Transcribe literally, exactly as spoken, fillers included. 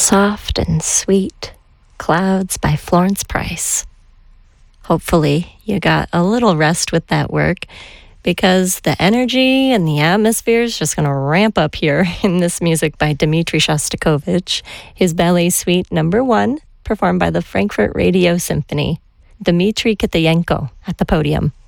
Soft and Sweet, Clouds by Florence Price. Hopefully you got a little rest with that work, because the energy and the atmosphere is just going to ramp up here in this music by Dmitri Shostakovich, his ballet suite number one, performed by the Frankfurt Radio Symphony. Dmitri Kitayenko at the podium.